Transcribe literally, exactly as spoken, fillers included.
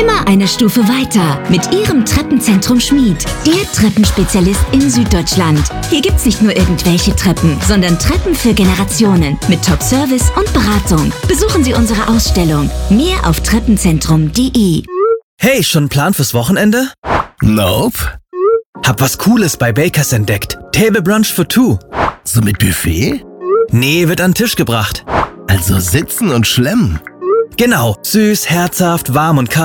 Immer eine Stufe weiter mit Ihrem Treppenzentrum Schmied. Ihr Treppenspezialist in Süddeutschland. Hier gibt's nicht nur irgendwelche Treppen, sondern Treppen für Generationen mit Top-Service und Beratung. Besuchen Sie unsere Ausstellung. Mehr auf treppenzentrum punkt de. Hey, schon einen Plan fürs Wochenende? Nope. Hab was Cooles bei Bakers entdeckt. Table Brunch for two. So mit Buffet? Nee, wird an den Tisch gebracht. Also sitzen und schlemmen. Genau. Süß, herzhaft, warm und kalt.